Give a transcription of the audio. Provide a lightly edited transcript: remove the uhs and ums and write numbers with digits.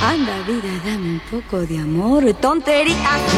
Anda, vida, dame un poco de amor. Tonterías.